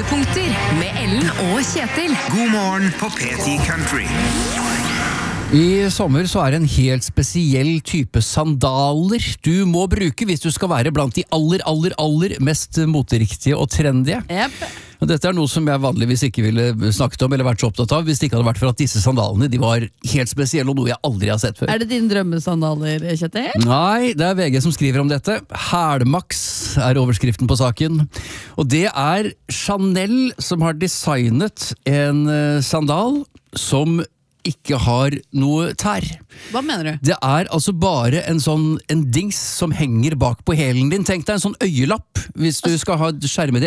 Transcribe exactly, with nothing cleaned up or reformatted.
Høydepunkter med Ellen og Kjetil. God morgen på P ti Country. I sommer så er det en helt spesiell type sandaler du må bruke hvis du skal være blant de aller, aller, aller mest moteriktige og trendige. Yep. Og dette er noe som jeg vanligvis ikke ville snakket om eller vært så opptatt av hvis det ikke hadde vært for at disse sandalene de var helt spesielle og noe jeg aldri har sett før. Er det dine drømmesandaler, Kjetil? Nei, det er V G som skriver om dette. Hælmaks er overskriften på saken. Og det er Chanel som har designet en eh, sandal som ikke har noe tær. Hva mener du? Det er altså bare en sånn en dings som henger bak på hælen din. Tenk deg en sånn øyelapp hvis du skal ha skjermede